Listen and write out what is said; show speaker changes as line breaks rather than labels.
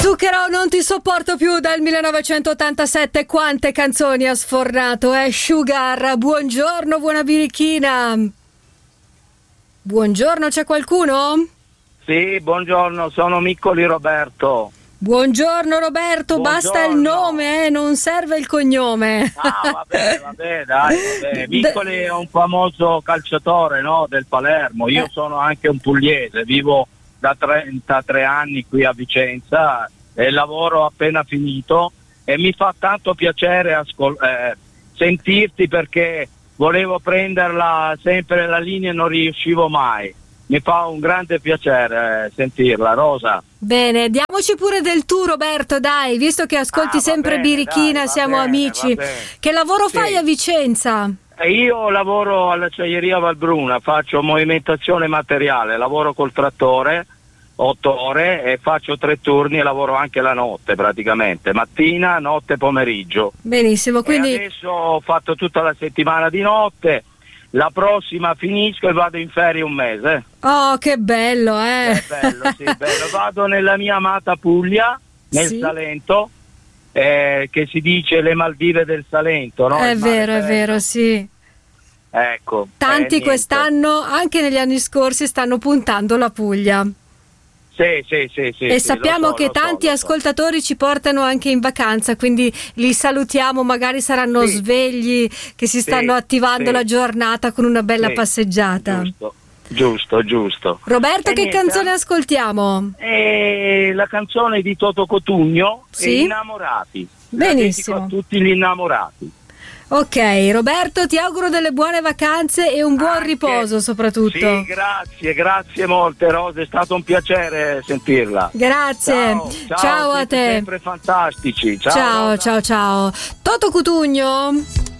Zucchero, non ti sopporto più dal 1987. Quante canzoni ha sfornato, Sugar, buongiorno, buona birichina. Buongiorno, c'è qualcuno?
Sì, buongiorno, sono Miccoli Roberto.
Buongiorno Roberto, buongiorno. Basta il nome, non serve il cognome.
Ah, vabbè, dai. Miccoli è un famoso calciatore, no, del Palermo. Io sono anche un pugliese, vivo da 33 anni qui a Vicenza e lavoro appena finito e mi fa tanto piacere sentirti, perché volevo prenderla sempre la linea e non riuscivo mai. Mi fa un grande piacere sentirla, Rosa.
Bene, diamoci pure del tu, Roberto, dai, visto che ascolti sempre bene, Birichina, dai, siamo bene, amici. Che lavoro fai a Vicenza?
Io lavoro all'acciaieria Valbruna, faccio movimentazione materiale, lavoro col trattore 8 ore e faccio 3 turni e lavoro anche la notte praticamente, mattina, notte, pomeriggio.
Benissimo, quindi...
E adesso ho fatto tutta la settimana di notte. La prossima finisco e vado in ferie un mese.
Oh, che bello,
È bello, sì, bello. Vado nella mia amata Puglia, nel Salento, che si dice le Maldive del Salento, no?
È vero, sì.
Ecco.
Tanti quest'anno, anche negli anni scorsi, stanno puntando la Puglia.
Sì.
E sappiamo che tanti ascoltatori ci portano anche in vacanza, quindi li salutiamo, magari saranno svegli, che si stanno attivando la giornata con una bella passeggiata.
Giusto.
Roberto, che canzone ascoltiamo?
La canzone di Toto Cotugno, Innamorati.
Benissimo.
A tutti gli innamorati.
Ok, Roberto, ti auguro delle buone vacanze e un buon riposo soprattutto.
Sì, grazie molte, Rosa, è stato un piacere sentirla.
Grazie. Ciao a te.
Sempre fantastici.
Ciao. Toto Cotugno.